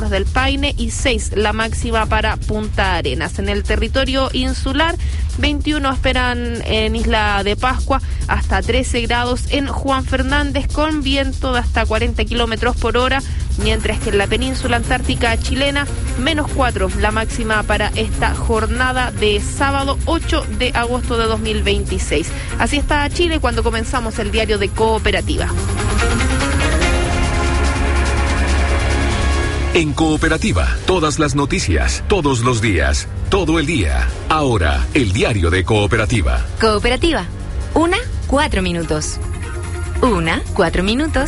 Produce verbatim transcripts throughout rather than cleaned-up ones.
Cerros del Paine y seis la máxima para Punta Arenas. En el territorio insular, veintiuno esperan en Isla de Pascua, hasta trece grados en Juan Fernández con viento de hasta cuarenta kilómetros por hora, mientras que en la península antártica chilena, menos cuatro la máxima para esta jornada de sábado ocho de agosto de dos mil veintiséis. Así está Chile cuando comenzamos el diario de Cooperativa. En Cooperativa, todas las noticias, todos los días, todo el día. Ahora, el diario de Cooperativa. Cooperativa, una, cuatro minutos. Una, cuatro minutos.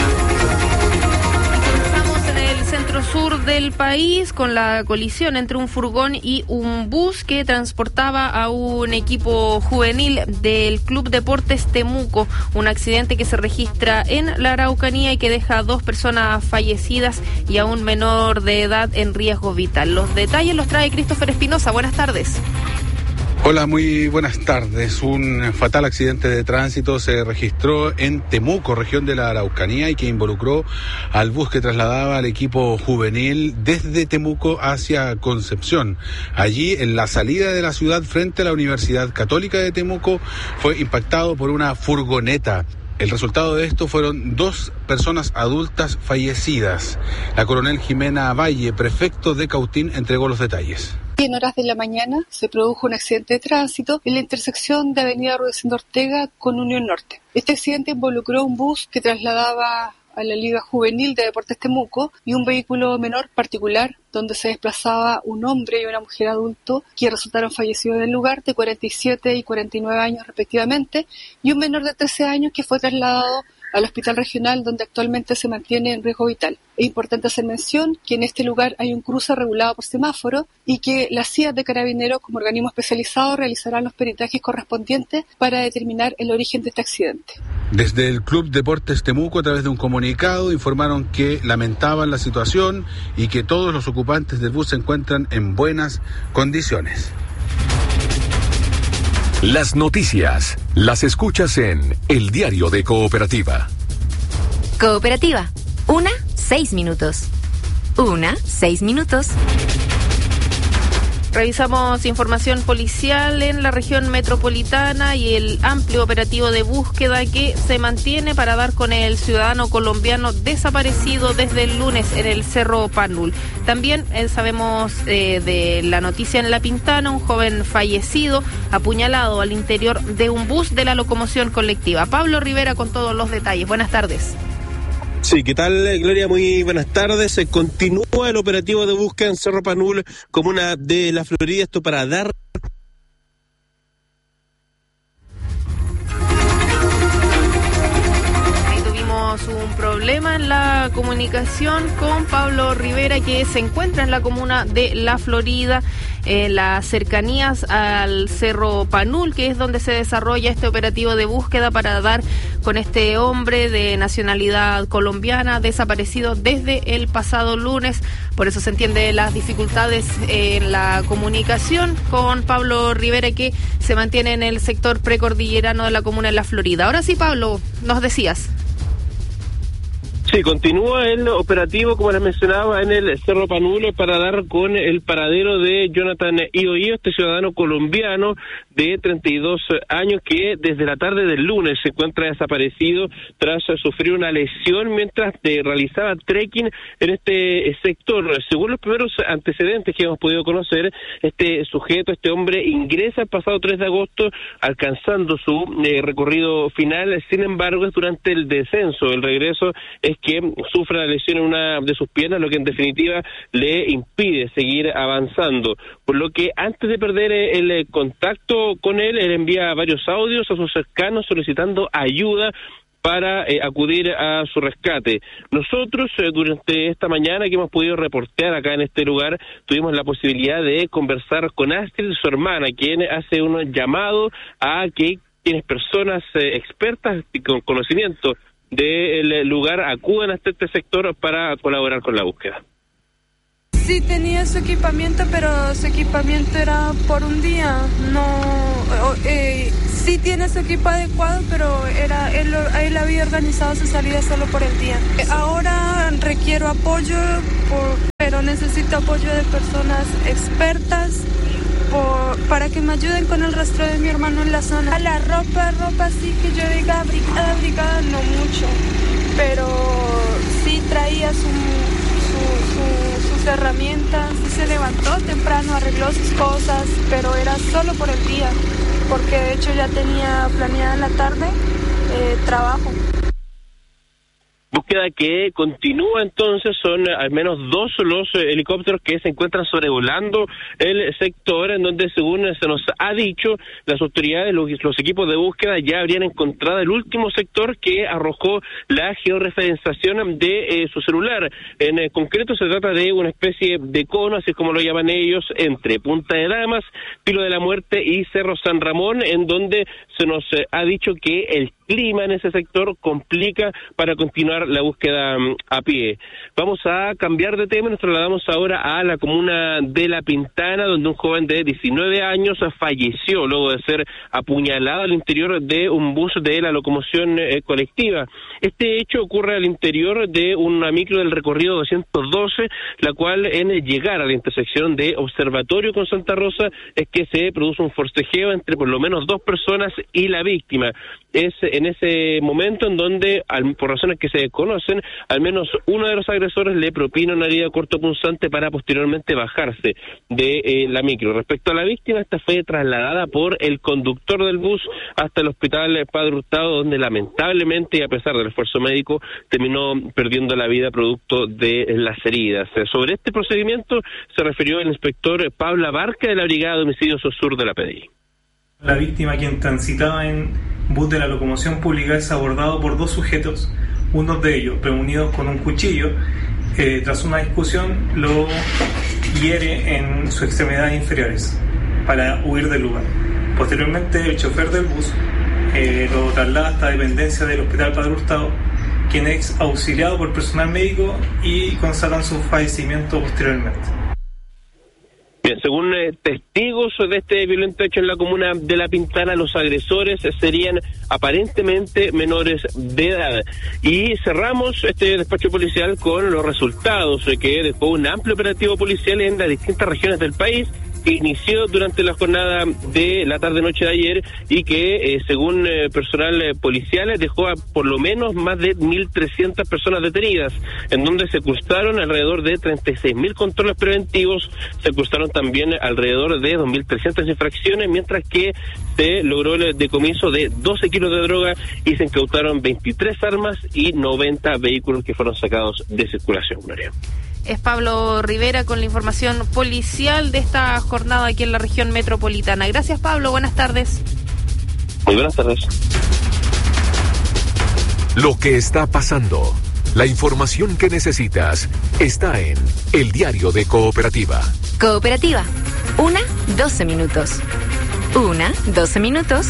Centro sur del país con la colisión entre un furgón y un bus que transportaba a un equipo juvenil del Club Deportes Temuco, un accidente que se registra en la Araucanía y que deja a dos personas fallecidas y a un menor de edad en riesgo vital. Los detalles los trae Christopher Espinosa. Buenas tardes. Hola, muy buenas tardes. Un fatal accidente de tránsito se registró en Temuco, región de la Araucanía, y que involucró al bus que trasladaba al equipo juvenil desde Temuco hacia Concepción. Allí, en la salida de la ciudad frente a la Universidad Católica de Temuco, fue impactado por una furgoneta. El resultado de esto fueron dos personas adultas fallecidas. La coronel Jimena Valle, prefecto de Cautín, entregó los detalles. En horas de la mañana se produjo un accidente de tránsito en la intersección de avenida Rudecindo Ortega con Unión Norte. Este accidente involucró un bus que trasladaba a la Liga Juvenil de Deportes Temuco y un vehículo menor particular donde se desplazaba un hombre y una mujer adulto que resultaron fallecidos en el lugar, de cuarenta y siete y cuarenta y nueve años respectivamente, y un menor de trece años que fue trasladado al hospital regional donde actualmente se mantiene en riesgo vital. Es importante hacer mención que en este lugar hay un cruce regulado por semáforo y que las C I A de Carabineros como organismo especializado realizarán los peritajes correspondientes para determinar el origen de este accidente. Desde el Club Deportes Temuco, a través de un comunicado, informaron que lamentaban la situación y que todos los ocupantes del bus se encuentran en buenas condiciones. Las noticias las escuchas en el diario de Cooperativa. Cooperativa, una, seis minutos. Una, seis minutos. Revisamos información policial en la región metropolitana y el amplio operativo de búsqueda que se mantiene para dar con el ciudadano colombiano desaparecido desde el lunes en el Cerro Panul. También eh, sabemos eh, de la noticia en La Pintana, un joven fallecido apuñalado al interior de un bus de la locomoción colectiva. Pablo Rivera con todos los detalles. Buenas tardes. Sí, ¿qué tal, Gloria? Muy buenas tardes. Continúa el operativo de búsqueda en Cerro Panul, comuna de La Florida, esto para dar... Ahí tuvimos un problema en la comunicación con Pablo Rivera, que se encuentra en la comuna de La Florida, en las cercanías al Cerro Panul, que es donde se desarrolla este operativo de búsqueda para dar con este hombre de nacionalidad colombiana desaparecido desde el pasado lunes. Por eso se entiende las dificultades en la comunicación con Pablo Rivera, que se mantiene en el sector precordillerano de la comuna de La Florida. Ahora sí, Pablo, nos decías. Sí, continúa el operativo, como les mencionaba, en el Cerro Panul para dar con el paradero de Jonathan Ioio, este ciudadano colombiano de treinta y dos años que desde la tarde del lunes se encuentra desaparecido tras sufrir una lesión mientras eh, realizaba trekking en este sector. Según los primeros antecedentes que hemos podido conocer, este sujeto, este hombre, ingresa el pasado tres de agosto alcanzando su eh, recorrido final. Sin embargo, es durante el descenso, el regreso, es que sufre la lesión en una de sus piernas, lo que en definitiva le impide seguir avanzando. Por lo que antes de perder el, el contacto con él, él envía varios audios a sus cercanos solicitando ayuda para eh, acudir a su rescate. Nosotros, eh, durante esta mañana que hemos podido reportear acá en este lugar, tuvimos la posibilidad de conversar con Astrid, su hermana, quien hace un llamado a que quienes personas eh, expertas y con conocimiento del lugar acudan hasta este sector para colaborar con la búsqueda. Sí tenía su equipamiento, pero su equipamiento era por un día. No, eh, sí tiene su equipo adecuado, pero era él, él había organizado su salida solo por el día. Ahora requiero apoyo, por, pero necesito apoyo de personas expertas por, para que me ayuden con el rastro de mi hermano en la zona. La ropa, ropa sí que yo diga abrigada, abrigada, no mucho, pero sí traía su, su, su, sus herramientas, y se levantó temprano, arregló sus cosas, pero era solo por el día, porque de hecho ya tenía planeada en la tarde eh, trabajo. Búsqueda que continúa entonces, son al menos dos los eh, helicópteros que se encuentran sobrevolando el sector, en donde según se nos ha dicho, las autoridades, los, los equipos de búsqueda ya habrían encontrado el último sector que arrojó la georreferenciación de eh, su celular. En eh, concreto se trata de una especie de cono, así es como lo llaman ellos, entre Punta de Damas, Pilo de la Muerte y Cerro San Ramón, en donde se nos eh, ha dicho que el clima en ese sector complica para continuar la búsqueda um, a pie. Vamos a cambiar de tema, nos trasladamos ahora a la comuna de La Pintana, donde un joven de diecinueve años falleció luego de ser apuñalado al interior de un bus de la locomoción eh, colectiva. Este hecho ocurre al interior de una micro del recorrido doscientos doce, la cual en llegar a la intersección de Observatorio con Santa Rosa es que se produce un forcejeo entre por lo menos dos personas y la víctima. Es en ese momento en donde, al, por razones que se desconocen, al menos uno de los agresores le propina una herida cortopunzante para posteriormente bajarse de eh, la micro. Respecto a la víctima, esta fue trasladada por el conductor del bus hasta el hospital Padre Hurtado, donde lamentablemente, y a pesar del esfuerzo médico, terminó perdiendo la vida producto de las heridas. Sobre este procedimiento se refirió el inspector Pablo Abarca de la Brigada de Homicidios Sur de la P D I. La víctima, quien transitaba en bus de la locomoción pública, es abordado por dos sujetos, uno de ellos reunidos con un cuchillo. Eh, tras una discusión lo hiere en sus extremidades inferiores para huir del lugar. Posteriormente el chofer del bus eh, lo traslada hasta dependencia del Hospital Padre Hurtado, quien es auxiliado por personal médico y constatan su fallecimiento posteriormente. Bien, según eh, testigos de este violento hecho en la comuna de La Pintana, los agresores serían aparentemente menores de edad. Y cerramos este despacho policial con los resultados eh, que dejó un amplio operativo policial en las distintas regiones del país, que inició durante la jornada de la tarde-noche de ayer y que, eh, según eh, personal eh, policial, dejó a por lo menos más de mil trescientas personas detenidas, en donde se cursaron alrededor de treinta y seis mil controles preventivos, se cursaron también alrededor de dos mil trescientas infracciones, mientras que se logró el decomiso de doce kilos de droga y se incautaron veintitrés armas y noventa vehículos que fueron sacados de circulación. Gloria. Es Pablo Rivera con la información policial de esta jornada aquí en la región metropolitana. Gracias, Pablo. Buenas tardes. Muy buenas tardes. Lo que está pasando, la información que necesitas, está en El Diario de Cooperativa. Cooperativa. Una, doce minutos. Una, doce minutos.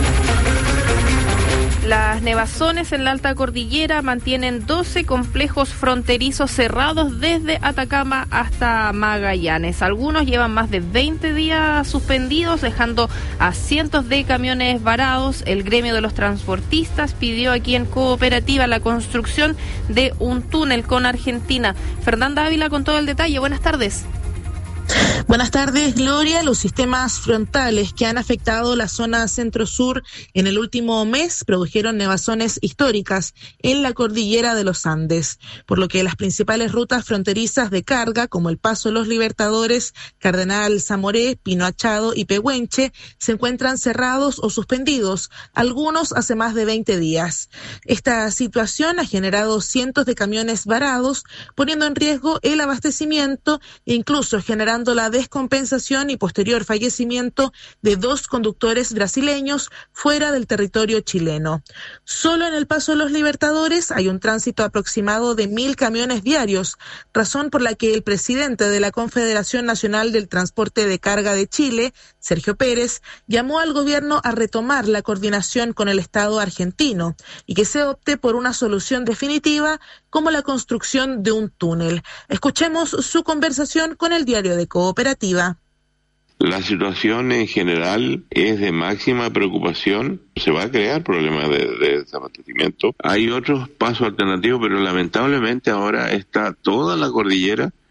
Las nevazones en la alta cordillera mantienen doce complejos fronterizos cerrados desde Atacama hasta Magallanes. Algunos llevan más de veinte días suspendidos, dejando a cientos de camiones varados. El gremio de los transportistas pidió aquí en Cooperativa la construcción de un túnel con Argentina. Fernanda Ávila con todo el detalle. Buenas tardes. Buenas tardes, Gloria. Los sistemas frontales que han afectado la zona centro-sur en el último mes produjeron nevazones históricas en la cordillera de los Andes, por lo que las principales rutas fronterizas de carga, como el Paso Los Libertadores, Cardenal Zamoré, Pino Achado y Pehuenche, se encuentran cerrados o suspendidos, algunos hace más de veinte días. Esta situación ha generado cientos de camiones varados, poniendo en riesgo el abastecimiento e incluso generando la descompensación y posterior fallecimiento de dos conductores brasileños fuera del territorio chileno. Solo en el Paso de los Libertadores hay un tránsito aproximado de mil camiones diarios, razón por la que el presidente de la Confederación Nacional del Transporte de Carga de Chile, Sergio Pérez, llamó al gobierno a retomar la coordinación con el Estado argentino y que se opte por una solución definitiva como la construcción de un túnel. Escuchemos su conversación con el Diario de Cooperativa. La situación en general es de máxima preocupación. Se va a crear problemas de, de desabastecimiento. Hay otros pasos alternativos, pero lamentablemente ahora está toda la cordillera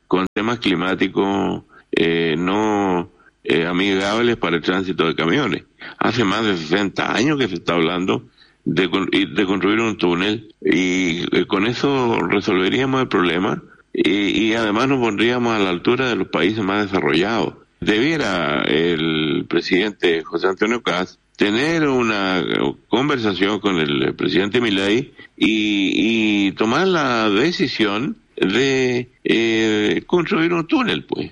con temas climáticos eh, no eh, amigables para el tránsito de camiones. Hace más de sesenta años que se está hablando de, de construir un túnel y eh, con eso resolveríamos el problema y, y además nos pondríamos a la altura de los países más desarrollados. Debiera el presidente José Antonio Kast tener una conversación con el presidente Milei y, y tomar la decisión de eh, construir un túnel, pues.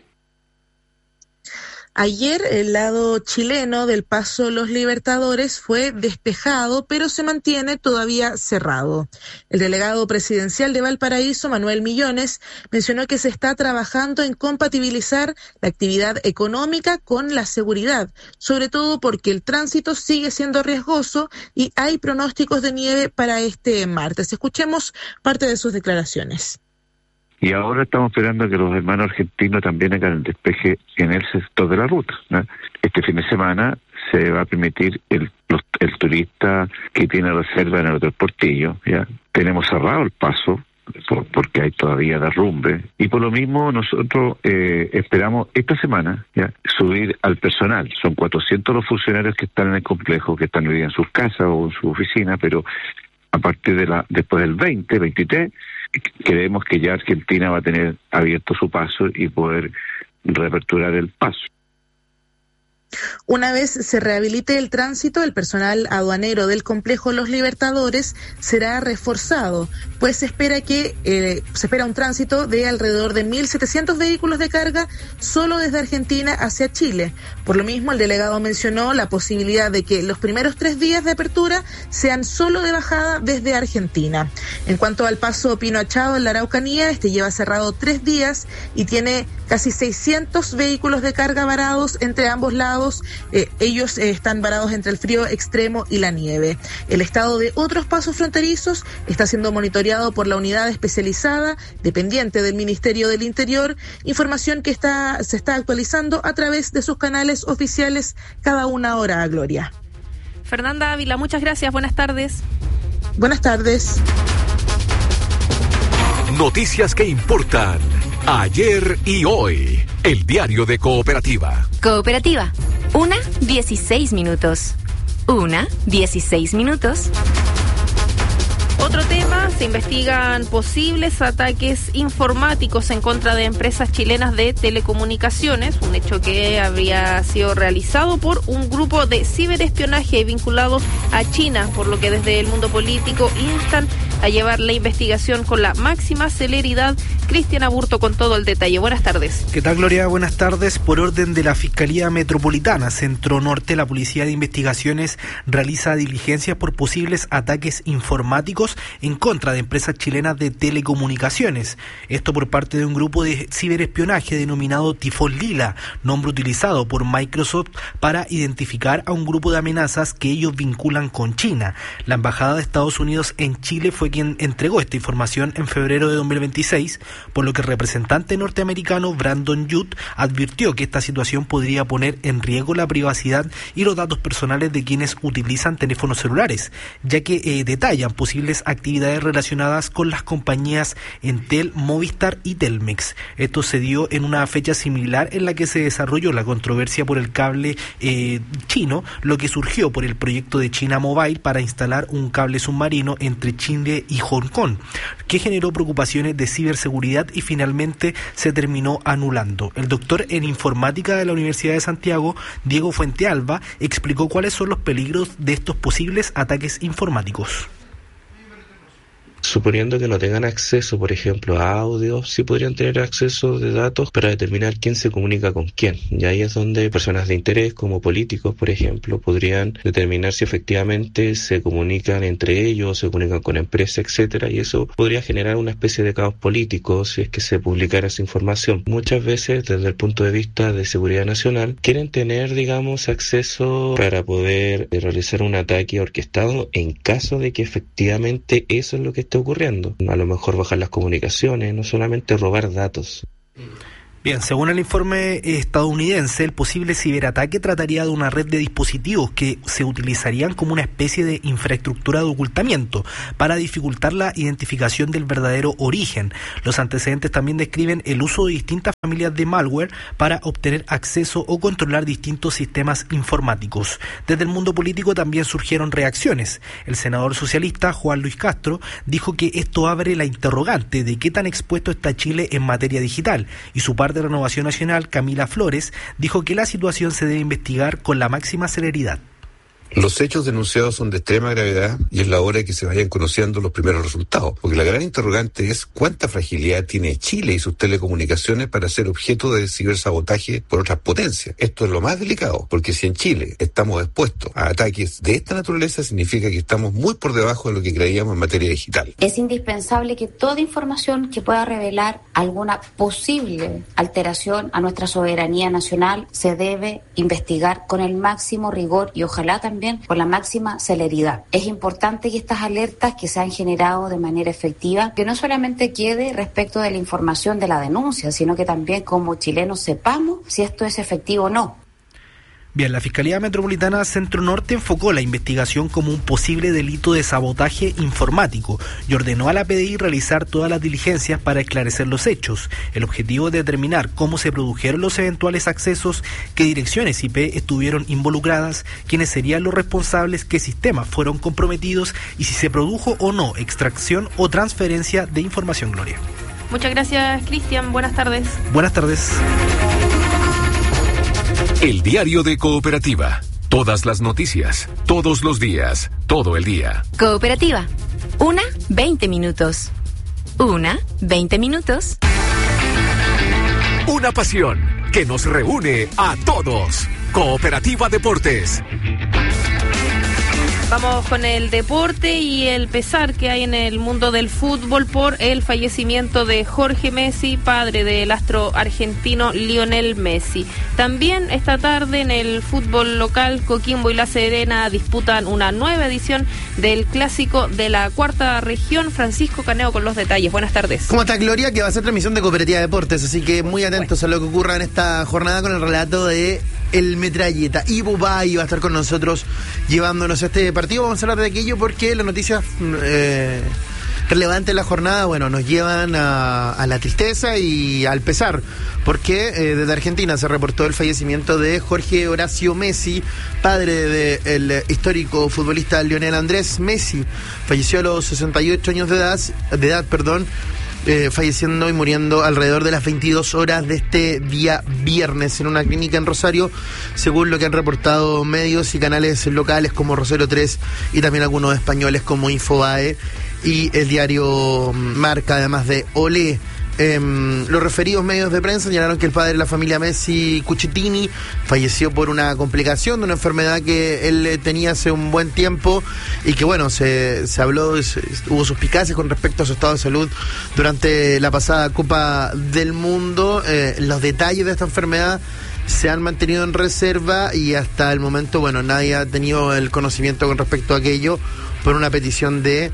Ayer el lado chileno del Paso Los Libertadores fue despejado, pero se mantiene todavía cerrado. El delegado presidencial de Valparaíso, Manuel Millones, mencionó que se está trabajando en compatibilizar la actividad económica con la seguridad, sobre todo porque el tránsito sigue siendo riesgoso y hay pronósticos de nieve para este martes. Escuchemos parte de sus declaraciones. Y ahora estamos esperando que los hermanos argentinos también hagan el despeje en el sector de la ruta, ¿no? Este fin de semana se va a permitir el, los, el turista que tiene reserva en el Hotel Portillo, ¿ya? Tenemos cerrado el paso por, porque hay todavía derrumbe y por lo mismo nosotros eh, esperamos esta semana ya subir al personal. Son cuatrocientos los funcionarios que están en el complejo, que están viviendo en sus casas o en su oficina, pero a partir de la después del veinte, veintitrés, creemos que ya Argentina va a tener abierto su paso y poder reaperturar el paso. Una vez se rehabilite el tránsito, el personal aduanero del complejo Los Libertadores será reforzado, pues se espera que eh, se espera un tránsito de alrededor de mil setecientos vehículos de carga solo desde Argentina hacia Chile. Por lo mismo, el delegado mencionó la posibilidad de que los primeros tres días de apertura sean solo de bajada desde Argentina. En cuanto al paso Pino Achado en la Araucanía, este lleva cerrado tres días y tiene casi seiscientos vehículos de carga varados entre ambos lados. Eh, ellos eh, están varados entre el frío extremo y la nieve. El estado de otros pasos fronterizos está siendo monitoreado por la unidad especializada dependiente del Ministerio del Interior, información que está se está actualizando a través de sus canales oficiales cada una hora, Gloria. Fernanda Ávila, muchas gracias, buenas tardes. Buenas tardes. Noticias que importan ayer y hoy. El diario de Cooperativa. Cooperativa. Una, dieciséis minutos. Una, dieciséis minutos. Otro tema, se investigan posibles ataques informáticos en contra de empresas chilenas de telecomunicaciones, un hecho que habría sido realizado por un grupo de ciberespionaje vinculados a China, por lo que desde el mundo político instan a llevar la investigación con la máxima celeridad. Cristian Aburto con todo el detalle. Buenas tardes. ¿Qué tal, Gloria? Buenas tardes. Por orden de la Fiscalía Metropolitana Centro Norte, la Policía de Investigaciones realiza diligencias por posibles ataques informáticos en contra de empresas chilenas de telecomunicaciones. Esto por parte de un grupo de ciberespionaje denominado Tifón Lila, nombre utilizado por Microsoft para identificar a un grupo de amenazas que ellos vinculan con China. La Embajada de Estados Unidos en Chile fue quien entregó esta información en febrero de dos mil veintiséis, por lo que el representante norteamericano Brandon Youth advirtió que esta situación podría poner en riesgo la privacidad y los datos personales de quienes utilizan teléfonos celulares, ya que eh, detallan posibles actividades relacionadas con las compañías Entel, Movistar y Telmex. Esto se dio en una fecha similar en la que se desarrolló la controversia por el cable eh, chino, lo que surgió por el proyecto de China Mobile para instalar un cable submarino entre Chile y Hong Kong, que generó preocupaciones de ciberseguridad y finalmente se terminó anulando. El doctor en informática de la Universidad de Santiago, Diego Fuentealba, explicó cuáles son los peligros de estos posibles ataques informáticos. Suponiendo que no tengan acceso, por ejemplo, a audio, sí podrían tener acceso de datos para determinar quién se comunica con quién. Y ahí es donde personas de interés, como políticos, por ejemplo, podrían determinar si efectivamente se comunican entre ellos, se comunican con empresas, etcétera. Y eso podría generar una especie de caos político si es que se publicara esa información. Muchas veces, desde el punto de vista de seguridad nacional, quieren tener, digamos, acceso para poder realizar un ataque orquestado en caso de que efectivamente eso es lo que está ocurriendo. A lo mejor bajar las comunicaciones, no solamente robar datos. Bien, según el informe estadounidense, el posible ciberataque trataría de una red de dispositivos que se utilizarían como una especie de infraestructura de ocultamiento para dificultar la identificación del verdadero origen. Los antecedentes también describen el uso de distintas familias de malware para obtener acceso o controlar distintos sistemas informáticos. Desde el mundo político también surgieron reacciones. El senador socialista Juan Luis Castro dijo que esto abre la interrogante de qué tan expuesto está Chile en materia digital, y su parte de Renovación Nacional, Camila Flores, dijo que la situación se debe investigar con la máxima celeridad. Los hechos denunciados son de extrema gravedad y es la hora de que se vayan conociendo los primeros resultados, porque la gran interrogante es cuánta fragilidad tiene Chile y sus telecomunicaciones para ser objeto de cibersabotaje por otras potencias. Esto es lo más delicado, porque si en Chile estamos expuestos a ataques de esta naturaleza, significa que estamos muy por debajo de lo que creíamos en materia digital. Es indispensable que toda información que pueda revelar alguna posible alteración a nuestra soberanía nacional se debe investigar con el máximo rigor y ojalá también con la máxima celeridad. Es importante que estas alertas que se han generado de manera efectiva, que no solamente quede respecto de la información de la denuncia, sino que también como chilenos sepamos si esto es efectivo o no. Bien, la Fiscalía Metropolitana Centro Norte enfocó la investigación como un posible delito de sabotaje informático y ordenó a la P D I realizar todas las diligencias para esclarecer los hechos. El objetivo es determinar cómo se produjeron los eventuales accesos, qué direcciones I P estuvieron involucradas, quiénes serían los responsables, qué sistemas fueron comprometidos y si se produjo o no extracción o transferencia de información. Gloria. Muchas gracias, Cristian. Buenas tardes. Buenas tardes. El diario de Cooperativa. Todas las noticias, todos los días, todo el día. Cooperativa. Una, veinte minutos. Una, veinte minutos. Una pasión que nos reúne a todos. Cooperativa Deportes. Vamos con el deporte y el pesar que hay en el mundo del fútbol por el fallecimiento de Jorge Messi, padre del astro argentino Lionel Messi. También esta tarde en el fútbol local, Coquimbo y La Serena disputan una nueva edición del Clásico de la Cuarta Región. Francisco Caneo con los detalles. Buenas tardes. ¿Cómo está, Gloria? Que va a ser transmisión de Cooperativa Deportes, así que muy atentos bueno. a lo que ocurra en esta jornada con el relato de El Metralleta. Ivo Bay va a estar con nosotros llevándonos a este partido. Vamos a hablar de aquello porque las noticias eh, relevantes de la jornada, bueno, nos llevan a, a la tristeza y al pesar, porque eh, desde Argentina se reportó el fallecimiento de Jorge Horacio Messi, padre del histórico futbolista Lionel Andrés Messi. Falleció a los sesenta y ocho años de edad, de edad, perdón. Eh, falleciendo y muriendo alrededor de las veintidós horas de este día viernes en una clínica en Rosario, según lo que han reportado medios y canales locales como Rosero tres y también algunos españoles como Infobae y el diario Marca, además de Olé. Eh, los referidos medios de prensa señalaron que el padre de la familia Messi, Cucitini, falleció por una complicación de una enfermedad que él tenía hace un buen tiempo y que bueno, se, se habló, se, hubo suspicacias con respecto a su estado de salud durante la pasada Copa del Mundo. Eh, los detalles de esta enfermedad se han mantenido en reserva y hasta el momento, bueno, nadie ha tenido el conocimiento con respecto a aquello por una petición de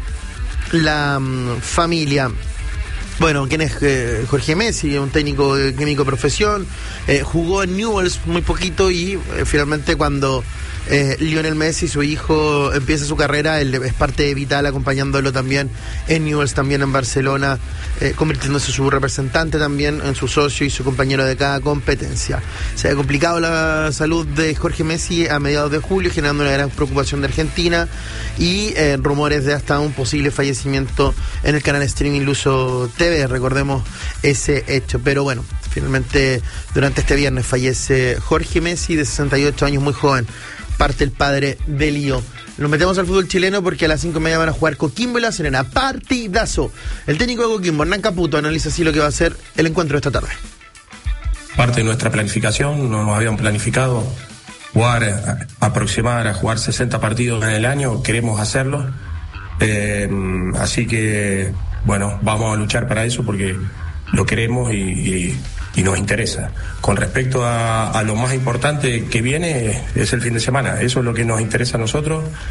la um, familia. Bueno, ¿quién es eh, Jorge Messi? Un técnico de químico de profesión, eh, jugó en Newell's muy poquito y eh, finalmente cuando eh, Lionel Messi, su hijo, empieza su carrera, él es parte vital acompañándolo también en Newell's, también en Barcelona, eh, convirtiéndose su representante también en su socio y su compañero de cada competencia. Se ha complicado la salud de Jorge Messi a mediados de julio, generando una gran preocupación de Argentina y eh, rumores de hasta un posible fallecimiento en el canal streaming Luso T V. Recordemos ese hecho, pero bueno, finalmente durante este viernes fallece Jorge Messi, de sesenta y ocho años, muy joven, parte el padre de Lío. Nos metemos al fútbol chileno porque a las cinco y media van a jugar Coquimbo y La Serena. Partidazo. El técnico de Coquimbo, Hernán Caputo, analiza así lo que va a ser el encuentro de esta tarde. Parte de nuestra planificación, no nos habían planificado jugar, aproximar a jugar sesenta partidos en el año, queremos hacerlo. Eh, así que bueno, vamos a luchar para eso porque lo queremos y, y, y nos interesa. Con respecto a, a lo más importante que viene, es el fin de semana. Eso es lo que nos interesa a nosotros,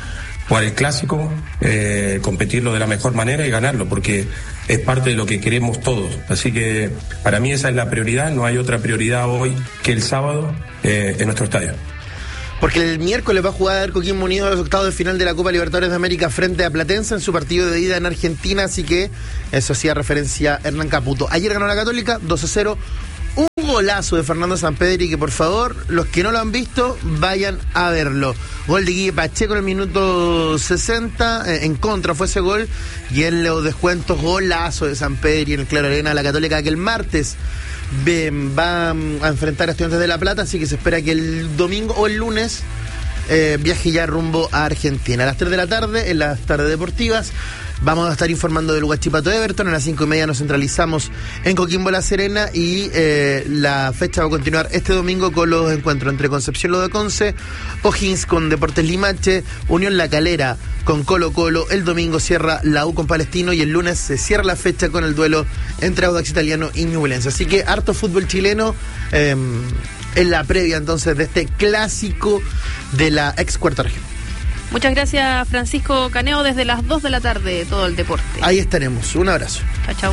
jugar el clásico, eh, competirlo de la mejor manera y ganarlo, porque es parte de lo que queremos todos. Así que para mí esa es la prioridad, no hay otra prioridad hoy que el sábado eh, en nuestro estadio. Porque el miércoles va a jugar Coquimbo Unido a los octavos de final de la Copa Libertadores de América frente a Platense en su partido de ida en Argentina, así que eso hacía referencia a Hernán Caputo. Ayer ganó la Católica dos a cero, un golazo de Fernando Sampedri que por favor, los que no lo han visto, vayan a verlo. Gol de Guille Pacheco en el minuto sesenta, eh, en contra fue ese gol, y en los descuentos golazo de Sampedri en el Claro Arena, la Católica que el martes va a enfrentar a Estudiantes de La Plata, así que se espera que el domingo o el lunes eh, viaje ya rumbo a Argentina. A las tres de la tarde, en las tardes deportivas, vamos a estar informando del Huachipato Everton. A las cinco y media nos centralizamos en Coquimbo La Serena y eh, la fecha va a continuar este domingo con los encuentros entre Concepción Lo de Conce, O'Higgins con Deportes Limache, Unión La Calera con Colo Colo. El domingo cierra la U con Palestino y el lunes se cierra la fecha con el duelo entre Audax Italiano y Ñublense. Así que harto fútbol chileno eh, en la previa entonces de este clásico de la ex cuarta región. Muchas gracias, Francisco Caneo, desde las dos de la tarde, todo el deporte. Ahí estaremos, un abrazo. Chao, chao.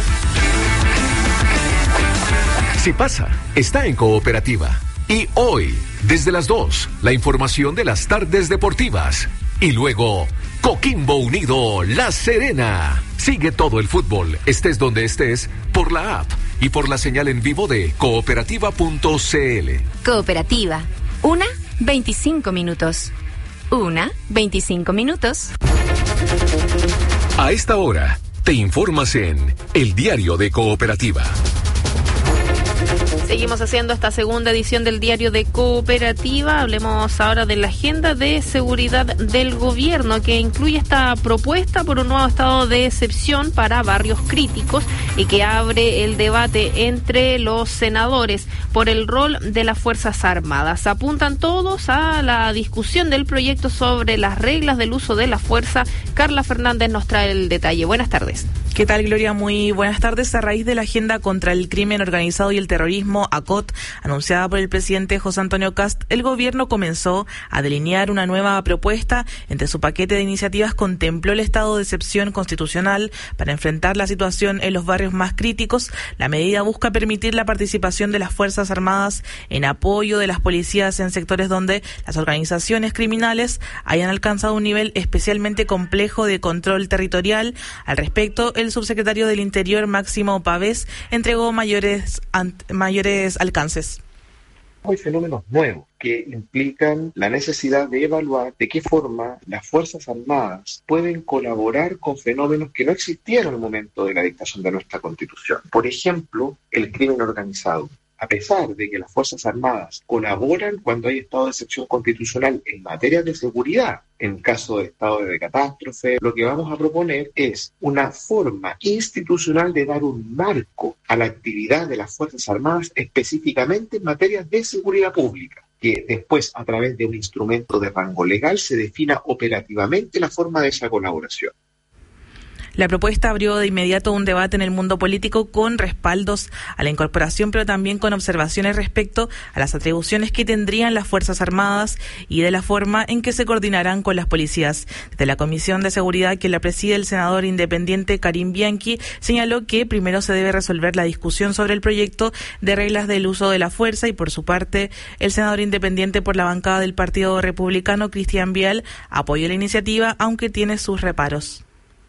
Si pasa, está en Cooperativa. Y hoy, desde las dos, la información de las tardes deportivas. Y luego, Coquimbo Unido La Serena. Sigue todo el fútbol, estés donde estés, por la app y por la señal en vivo de cooperativa punto c l. Cooperativa, una, veinticinco minutos. Una, veinticinco minutos. A esta hora, te informas en El Diario de Cooperativa. Seguimos haciendo esta segunda edición del Diario de Cooperativa. Hablemos ahora de la agenda de seguridad del gobierno, que incluye esta propuesta por un nuevo estado de excepción para barrios críticos y que abre el debate entre los senadores por el rol de las Fuerzas Armadas. Apuntan todos a la discusión del proyecto sobre las reglas del uso de la fuerza. Carla Fernández nos trae el detalle. Buenas tardes. ¿Qué tal, Gloria? Muy buenas tardes. A raíz de la agenda contra el crimen organizado y el terrorismo, A C O T, anunciada por el presidente José Antonio Kast, el gobierno comenzó a delinear una nueva propuesta. Entre su paquete de iniciativas contempló el estado de excepción constitucional para enfrentar la situación en los barrios más críticos. La medida busca permitir la participación de las Fuerzas Armadas en apoyo de las policías en sectores donde las organizaciones criminales hayan alcanzado un nivel especialmente complejo de control territorial. Al respecto, el subsecretario del Interior, Máximo Pavés, entregó mayores, ant, mayores alcances. Hay fenómenos nuevos que implican la necesidad de evaluar de qué forma las Fuerzas Armadas pueden colaborar con fenómenos que no existían al momento de la dictación de nuestra Constitución. Por ejemplo, el crimen organizado. A pesar de que las Fuerzas Armadas colaboran cuando hay estado de excepción constitucional en materia de seguridad, en caso de estado de catástrofe, lo que vamos a proponer es una forma institucional de dar un marco a la actividad de las Fuerzas Armadas específicamente en materia de seguridad pública, que después, a través de un instrumento de rango legal, se defina operativamente la forma de esa colaboración. La propuesta abrió de inmediato un debate en el mundo político con respaldos a la incorporación, pero también con observaciones respecto a las atribuciones que tendrían las Fuerzas Armadas y de la forma en que se coordinarán con las policías. Desde la Comisión de Seguridad, que la preside el senador independiente Karim Bianchi, señaló que primero se debe resolver la discusión sobre el proyecto de reglas del uso de la fuerza y, por su parte, el senador independiente por la bancada del Partido Republicano, Cristian Vial, apoyó la iniciativa, aunque tiene sus reparos.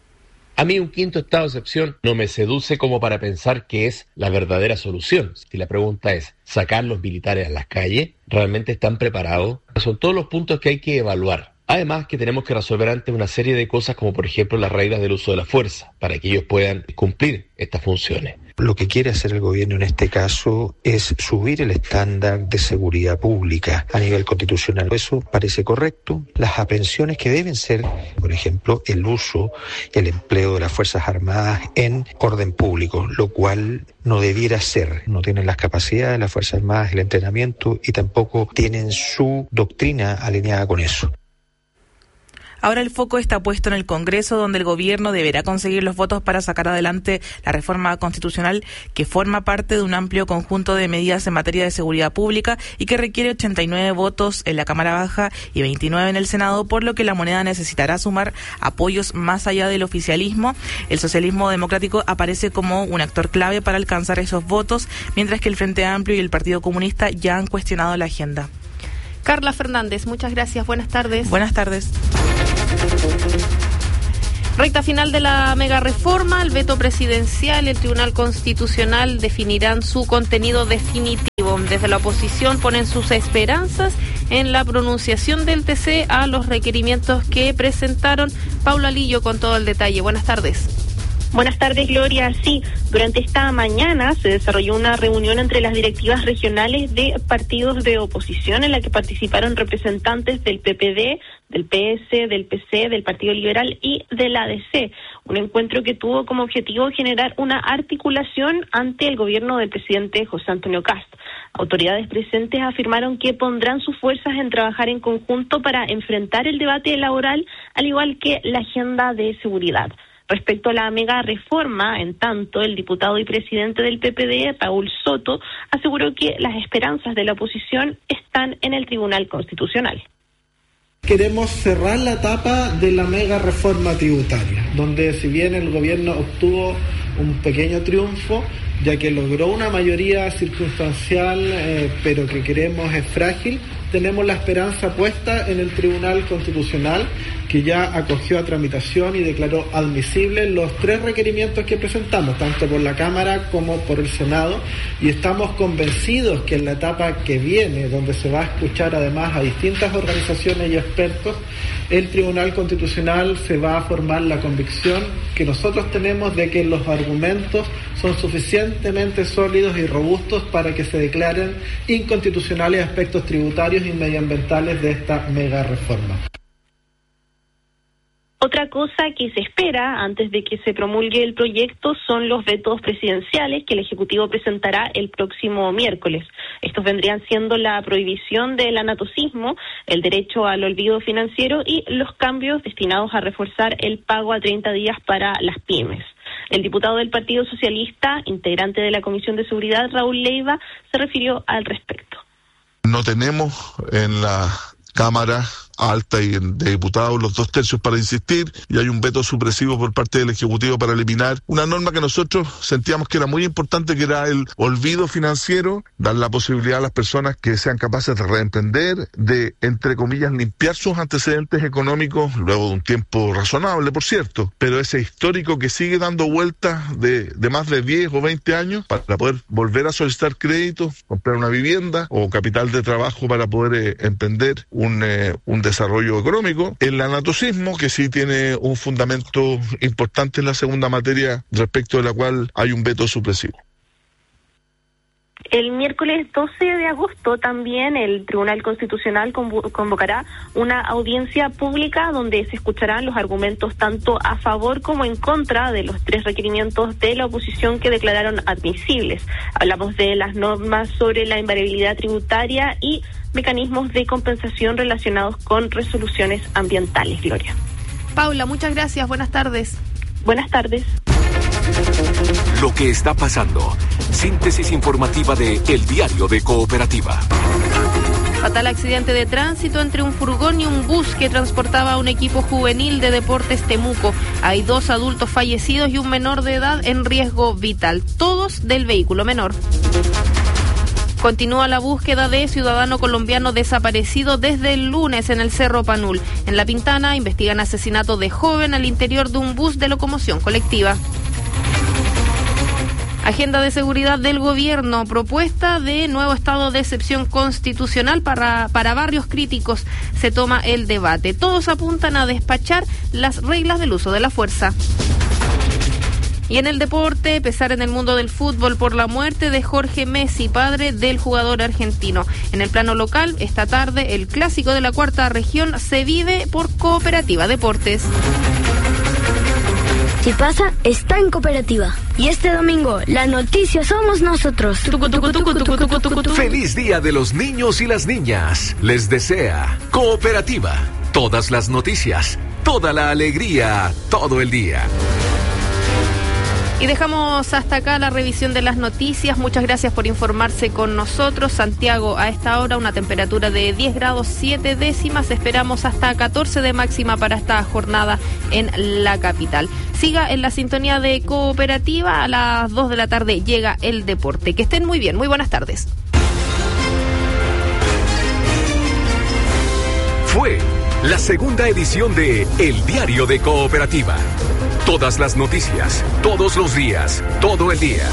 A mí un quinto estado de excepción no me seduce como para pensar que es la verdadera solución. Si la pregunta es, ¿sacar los militares a las calles? ¿Realmente están preparados? Son todos los puntos que hay que evaluar. Además que tenemos que resolver antes una serie de cosas como por ejemplo las reglas del uso de la fuerza, para que ellos puedan cumplir estas funciones. Lo que quiere hacer el gobierno en este caso es subir el estándar de seguridad pública a nivel constitucional. Eso parece correcto. Las aprehensiones que deben ser, por ejemplo, el uso, el empleo de las Fuerzas Armadas en orden público, lo cual no debiera ser. No tienen las capacidades de las Fuerzas Armadas, el entrenamiento y tampoco tienen su doctrina alineada con eso. Ahora el foco está puesto en el Congreso, donde el gobierno deberá conseguir los votos para sacar adelante la reforma constitucional que forma parte de un amplio conjunto de medidas en materia de seguridad pública y que requiere ochenta y nueve votos en la Cámara Baja y veintinueve en el Senado, por lo que la moneda necesitará sumar apoyos más allá del oficialismo. El socialismo democrático aparece como un actor clave para alcanzar esos votos, mientras que el Frente Amplio y el Partido Comunista ya han cuestionado la agenda. Carla Fernández, muchas gracias. Buenas tardes. Buenas tardes. Recta final de la mega reforma, el veto presidencial y el Tribunal Constitucional definirán su contenido definitivo. Desde la oposición ponen sus esperanzas en la pronunciación del T C a los requerimientos que presentaron. Paula Lillo con todo el detalle. Buenas tardes. Buenas tardes, Gloria. Sí, durante esta mañana se desarrolló una reunión entre las directivas regionales de partidos de oposición en la que participaron representantes del P P D, del P S, del P C, del Partido Liberal y del A D C. Un encuentro que tuvo como objetivo generar una articulación ante el gobierno del presidente José Antonio Kast. Autoridades presentes afirmaron que pondrán sus fuerzas en trabajar en conjunto para enfrentar el debate laboral, al igual que la agenda de seguridad. Respecto a la mega reforma, en tanto, el diputado y presidente del P P D, Raúl Soto, aseguró que las esperanzas de la oposición están en el Tribunal Constitucional. Queremos cerrar la etapa de la mega reforma tributaria, donde si bien el gobierno obtuvo un pequeño triunfo, ya que logró una mayoría circunstancial, eh, pero que creemos es frágil, tenemos la esperanza puesta en el Tribunal Constitucional, que ya acogió a tramitación y declaró admisibles los tres requerimientos que presentamos, tanto por la Cámara como por el Senado, y estamos convencidos que en la etapa que viene, donde se va a escuchar además a distintas organizaciones y expertos, el Tribunal Constitucional se va a formar la convicción que nosotros tenemos de que los argumentos son suficientemente sólidos y robustos para que se declaren inconstitucionales aspectos tributarios y medioambientales de esta mega reforma. Otra cosa que se espera antes de que se promulgue el proyecto son los vetos presidenciales que el Ejecutivo presentará el próximo miércoles. Estos vendrían siendo la prohibición del anatocismo, el derecho al olvido financiero y los cambios destinados a reforzar el pago a treinta días para las pymes. El diputado del Partido Socialista, integrante de la Comisión de Seguridad, Raúl Leiva, se refirió al respecto. No tenemos en la Cámara Alta y de diputados los dos tercios para insistir, y hay un veto supresivo por parte del Ejecutivo para eliminar una norma que nosotros sentíamos que era muy importante, que era el olvido financiero, dar la posibilidad a las personas que sean capaces de reemprender, de, entre comillas, limpiar sus antecedentes económicos, luego de un tiempo razonable, por cierto, pero ese histórico que sigue dando vueltas de, de más de diez o veinte años para poder volver a solicitar crédito, comprar una vivienda o capital de trabajo para poder eh, emprender un, eh, un desarrollo económico. El anatocismo, que sí tiene un fundamento importante en la segunda materia, respecto de la cual hay un veto supresivo. El miércoles doce de agosto también el Tribunal Constitucional convocará una audiencia pública donde se escucharán los argumentos tanto a favor como en contra de los tres requerimientos de la oposición que declararon admisibles. Hablamos de las normas sobre la invariabilidad tributaria y mecanismos de compensación relacionados con resoluciones ambientales. Gloria. Paula, muchas gracias. Buenas tardes. Buenas tardes. Lo que está pasando. Síntesis informativa de El Diario de Cooperativa. Fatal accidente de tránsito entre un furgón y un bus que transportaba a un equipo juvenil de Deportes Temuco. Hay dos adultos fallecidos y un menor de edad en riesgo vital, todos del vehículo menor. Continúa la búsqueda de ciudadano colombiano desaparecido desde el lunes en el Cerro Panul. En La Pintana investigan asesinato de joven al interior de un bus de locomoción colectiva. Agenda de seguridad del gobierno, propuesta de nuevo estado de excepción constitucional para, para barrios críticos. Se toma el debate. Todos apuntan a despachar las reglas del uso de la fuerza. Y en el deporte, pesar en el mundo del fútbol por la muerte de Jorge Messi, padre del jugador argentino. En el plano local, esta tarde, el clásico de la cuarta región se vive por Cooperativa Deportes. Si pasa, está en Cooperativa. Y este domingo, la noticia somos nosotros. Feliz Día de los Niños y las Niñas. Les desea Cooperativa. Todas las noticias, toda la alegría, todo el día. Y dejamos hasta acá la revisión de las noticias. Muchas gracias por informarse con nosotros. Santiago, a esta hora una temperatura de diez grados siete décimas. Esperamos hasta catorce de máxima para esta jornada en la capital. Siga en la sintonía de Cooperativa. A las dos de la tarde llega el deporte. Que estén muy bien. Muy buenas tardes. Fue la segunda edición de El Diario de Cooperativa. Todas las noticias, todos los días, todo el día.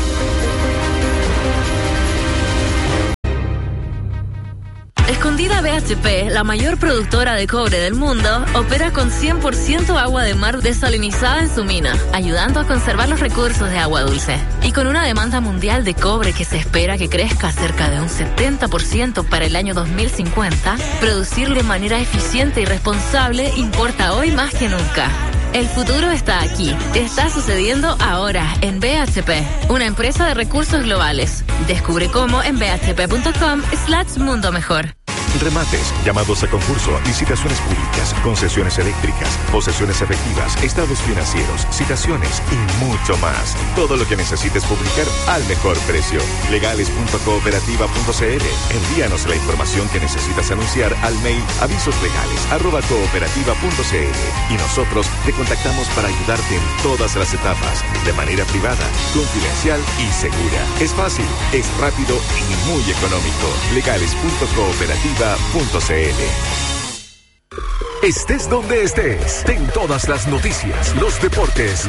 Escondida B H P, la mayor productora de cobre del mundo, opera con cien por ciento agua de mar desalinizada en su mina, ayudando a conservar los recursos de agua dulce. Y con una demanda mundial de cobre que se espera que crezca cerca de un setenta por ciento para el año dos mil cincuenta, producirlo de manera eficiente y responsable importa hoy más que nunca. El futuro está aquí, está sucediendo ahora en B H P, una empresa de recursos globales. Descubre cómo en b h p punto com slash mundo mejor. Remates, llamados a concurso, licitaciones públicas, concesiones eléctricas, posesiones efectivas, estados financieros, citaciones y mucho más. Todo lo que necesites publicar al mejor precio. legales punto cooperativa punto c l. Envíanos la información que necesitas anunciar al mail avisoslegales arroba cooperativa punto c l y nosotros te contactamos para ayudarte en todas las etapas, de manera privada, confidencial y segura. Es fácil, es rápido y muy económico. legales punto cooperativa punto c l. Estés donde estés, ten todas las noticias, los deportes,